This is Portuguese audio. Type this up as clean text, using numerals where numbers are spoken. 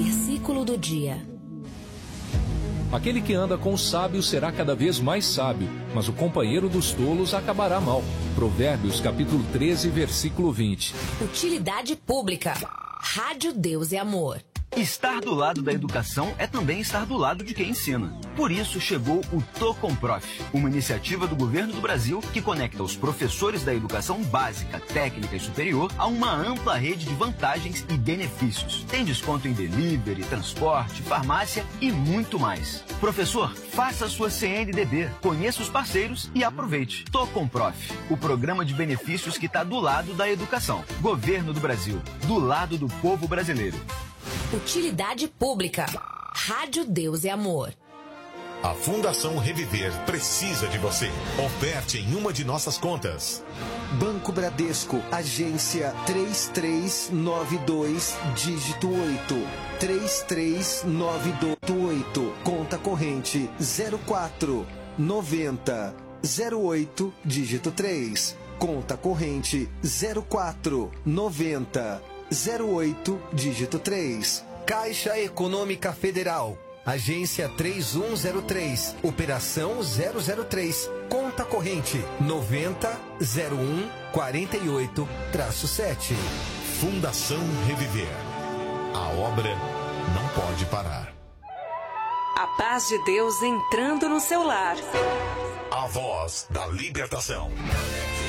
Versículo do dia. Aquele que anda com o sábio será cada vez mais sábio, mas o companheiro dos tolos acabará mal. Provérbios capítulo 13, versículo 20. Utilidade pública. Rádio Deus e Amor. Estar do lado da educação é também estar do lado de quem ensina. Por isso chegou o Tocomprof, uma iniciativa do governo do Brasil que conecta os professores da educação básica, técnica e superior a uma ampla rede de vantagens e benefícios. Tem desconto em delivery, transporte, farmácia e muito mais. Professor, faça sua CNDB, conheça os parceiros e aproveite. Tocomprof, o programa de benefícios que está do lado da educação. Governo do Brasil, do lado do povo brasileiro. Utilidade pública. Rádio Deus e Amor. A Fundação Reviver precisa de você. Oferte em uma de nossas contas. Banco Bradesco, agência 3392, dígito 8. 33928, conta corrente 04 90 08, dígito 3. Conta corrente 04 90 08, dígito 3. Caixa Econômica Federal, agência 3103, operação 003, conta corrente 9001 48-7. Fundação Reviver. A obra não pode parar. A paz de Deus entrando no seu lar. A voz da libertação.